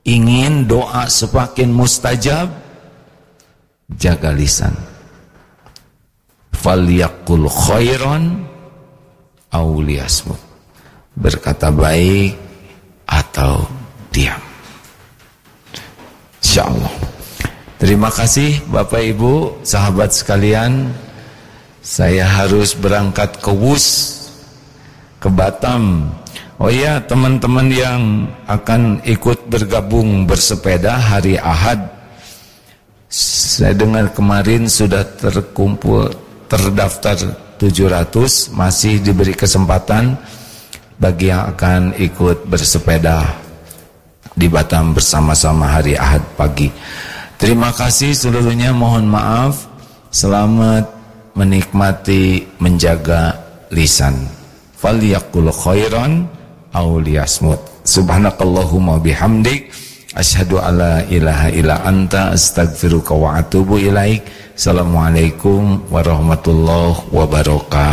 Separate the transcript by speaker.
Speaker 1: ingin doa semakin mustajab, jaga lisan. Falyaqul khairan aw liyasmut, berkata baik atau diam. Insyaallah. Terima kasih Bapak Ibu, sahabat sekalian. Saya harus berangkat ke WUS, ke Batam. Oh ya, teman-teman yang akan ikut bergabung bersepeda hari Ahad, saya dengar kemarin sudah terdaftar 700, masih diberi kesempatan bagi yang akan ikut bersepeda di Batam bersama-sama hari Ahad pagi. Terima kasih seluruhnya, mohon maaf. Selamat menikmati menjaga lisan. Falyaqul khairan aw liyasmut. Subhanakallahumma bihamdik, asyhadu alla ilaha illa anta, astaghfiruka wa atubu ilaik. Assalamualaikum warahmatullahi wabarakatuh.